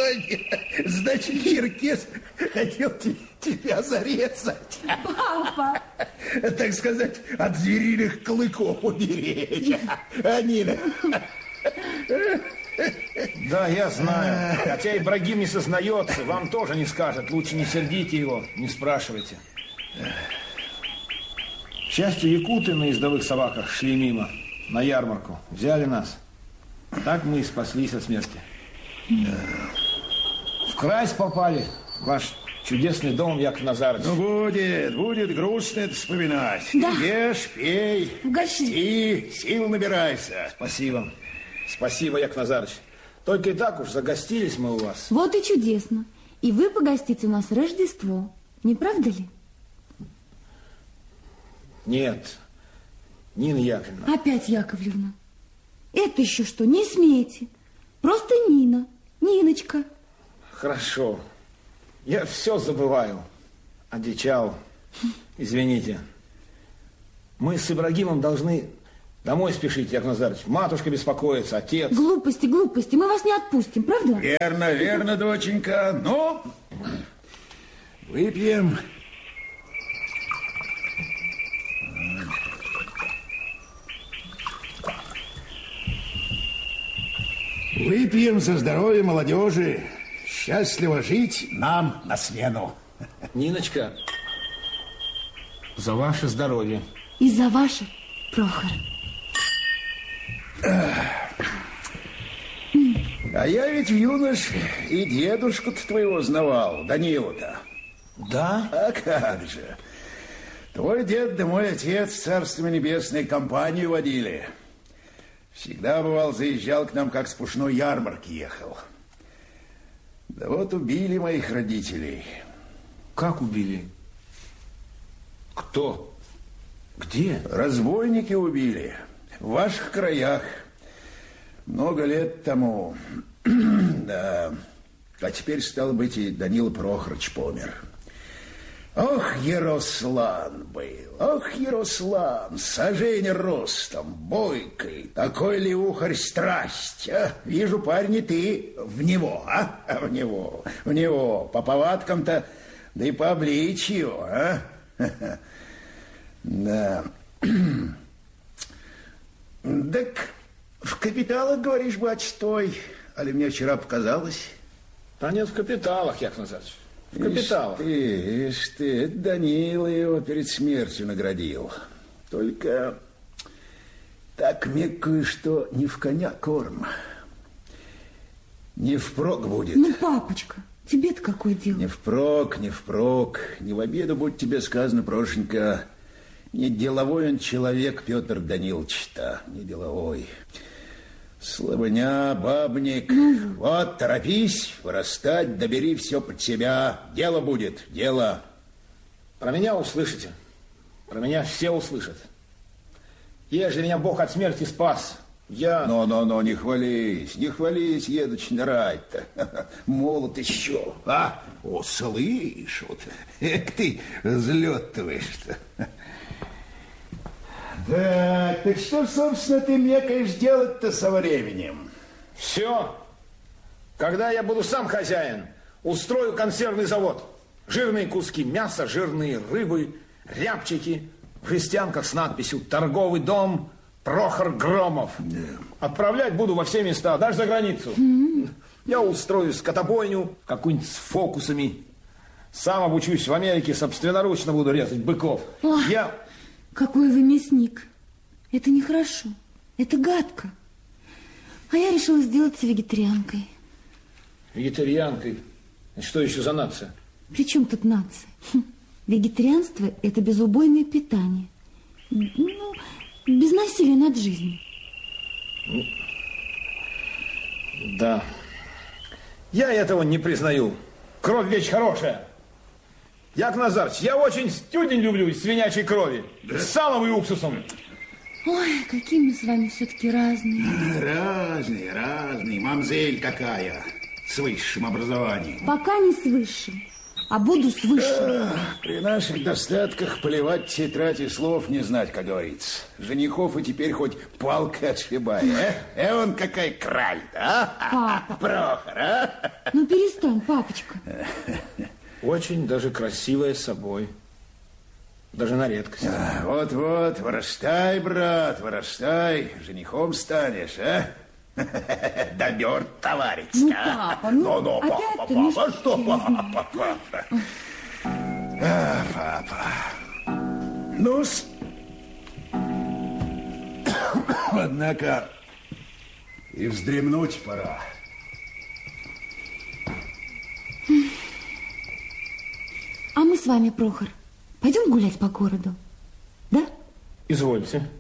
Значит, черкес хотел тебя зарезать. Папа! Так сказать, от звериных клыков уберечь. А Нина? Да, я знаю. Хотя Ибрагим не сознается, вам тоже не скажет. Лучше не сердите его, не спрашивайте. К счастью, якуты на ездовых собаках шли мимо, на ярмарку. Взяли нас. Так мы и спаслись от смерти. В Крайск попали. Ваш чудесный дом, Яков Назарович. Ну, будет грустно это вспоминать. Да. Ешь, пей, гости, сил набирайся. Спасибо. Спасибо, Яков Назарович. Только и так уж загостились мы у вас. Вот и чудесно. И вы погостите у нас в Рождество. Не правда ли? Нет, Нина Яковлевна. Опять Яковлевна. Это еще что? Не смейте. Просто Нина. Ниночка. Хорошо. Я все забываю. Одичал. Извините. Мы с Ибрагимом должны домой спешить, Яков Назарович. Матушка беспокоится, отец. Глупости, глупости. Мы вас не отпустим, правда? Верно, верно, доченька. Ну, выпьем. Выпьем за здоровье молодежи. Счастливо жить нам на смену. Ниночка, за ваше здоровье. И за ваше, Прохор. А я ведь, юнош, и дедушку-то твоего знавал, Данилу-то. Да? А как же. Твой дед да мой отец, царство небесное, компанию водили. Всегда, бывал, заезжал к нам, как с пушной ярмарки ехал. Да вот убили моих родителей. Как убили? Кто? Где? Разбойники убили. В ваших краях. Много лет тому. Да. А теперь, стало быть, и Данила Прохорович помер. Ох, Ярослан был, ох, Ярослан, сажень ростом, бойкой, такой ли ухарь страсть, а? Вижу, парень, и ты в него, а? В него, по повадкам-то, да и по обличию, а? Да. Так в капиталах, говоришь, бач, той, али мне вчера показалось? Да нет, в капиталах, Яков Назарович. В капиталах. Ишь ты, Данила его перед смертью наградил. Только так мекаю, что не в коня корм. Не впрок будет. Ну, папочка, тебе-то какое дело? Не впрок. Не в обиду будет тебе сказано, Прошенька. Не деловой он человек, Петр Данилович-то. Не деловой. Слабыня, бабник. Вот, торопись вырастать, добери все под себя. Дело будет, дело. Про меня услышите. Про меня все услышат. Ежели меня Бог от смерти спас, я... Но, не хвались, едуч, нарать-то. Молод еще. А? О, слышь, вот. Эк ты взлетываешь-то. Так что, собственно, ты мекаешь делать-то со временем? Все. Когда я буду сам хозяин, устрою консервный завод. Жирные куски мяса, жирные рыбы, рябчики в жестянках с надписью «Торговый дом Прохор Громов». Да. Отправлять буду во все места, даже за границу. Я устрою скотобойню, какую-нибудь с фокусами. Сам обучусь в Америке, собственноручно буду резать быков. Ой. Какой вы мясник. Это нехорошо. Это гадко. А я решила сделаться вегетарианкой. Вегетарианкой? Что еще за нация? При чем тут нация? Вегетарианство – это безубойное питание. Ну, без насилия над жизнью. Да. Я этого не признаю. Кровь вещь хорошая. Яков Назарович, я очень стюдень люблю из свинячьей крови. Да? С салом и уксусом. Ой, какие мы с вами все-таки разные. Разные. Мамзель какая. С высшим образованием. Пока не с высшим. а буду с высшим. При наших достатках поливать тетрадь и слов не знать, как говорится. Женихов и теперь хоть палкой отшибай, а? Он какая краль-то, а? Папа. Прохор, а? Ну, перестань, папочка. Очень даже красивая собой. Даже на редкость. Вот-вот, вырастай, брат, вырастай. Женихом станешь, а? Добер, товарищ. Ну, папа, ну, опять-то папа, что папа? Папа. Ну-с. Однако и вздремнуть пора. А мы с вами, Прохор, пойдем гулять по городу, да? Извольте.